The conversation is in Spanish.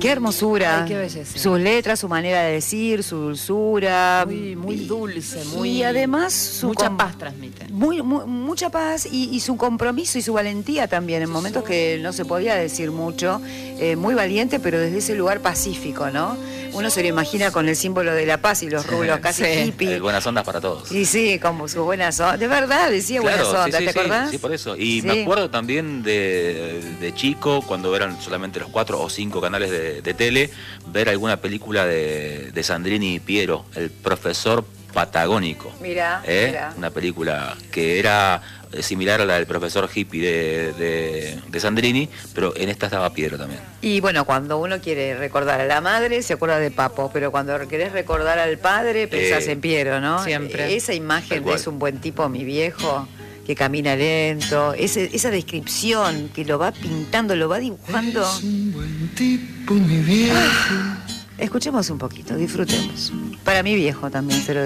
Qué hermosura. Ay, qué belleza. Sus letras, su manera de decir, su dulzura. Muy dulce, muy... Y además mucha paz transmite. Mucha paz y su compromiso y su valentía también, en momentos que no se podía decir mucho. Muy valiente, pero desde ese lugar pacífico, ¿no? Uno se lo imagina con el símbolo de la paz y los rulos casi hippie. Buenas ondas para todos. Sí, como sus buenas ondas. De verdad, decía buenas ondas, ¿te acordás? Sí, por eso. Y me acuerdo también de chico, cuando eran solamente los 4 o 5 canales de tele, ver alguna película de Sandrini y Piero, el profesor patagónico. Mirá. Una película que era similar a la del profesor hippie de Sandrini, pero en esta estaba Piero también. Y bueno, cuando uno quiere recordar a la madre, se acuerda de Papo, pero cuando querés recordar al padre, pensás en Piero, ¿no? Siempre. Esa imagen de es un buen tipo, mi viejo, que camina lento, esa descripción que lo va pintando, lo va dibujando. Es un buen tipo, mi viejo. Escuchemos un poquito, disfrutemos. Para mi viejo también se lo